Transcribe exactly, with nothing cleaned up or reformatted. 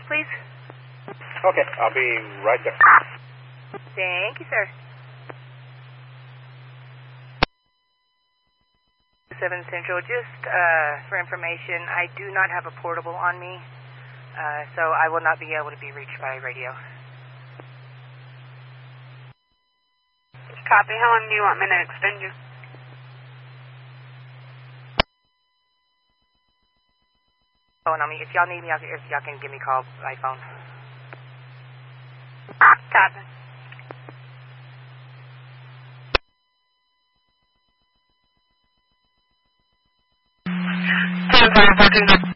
please? Okay, I'll be right there. Thank you, sir. seven Central, just uh, for information, I do not have a portable on me, uh, so I will not be able to be reached by radio. Copy. How long do you want me to extend you? Phone on me. If y'all need me, if y'all can give me a call by phone. Copy.